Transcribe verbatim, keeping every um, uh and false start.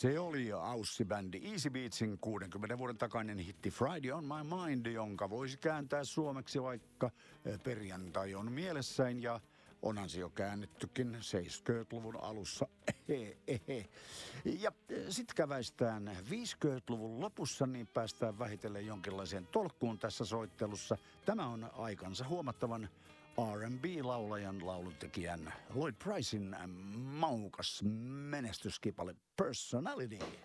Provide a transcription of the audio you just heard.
Se oli Aussi-bändi Easy Beatsin kuudenkymmenen vuoden takainen hitti Friday on my mind, jonka voisi kääntää suomeksi vaikka perjantai on mielessäin, ja onhan se jo käännettykin seitsemänkymmentäluvun alussa. Ja sitten käväistään viisikymmentäluvun lopussa, niin päästään vähitellen jonkinlaiseen tolkkuun tässä soittelussa. Tämä on aikansa huomattavan R and B-laulajan, lauluntekijän Lloyd Pricein maukas menestyskipale Personality.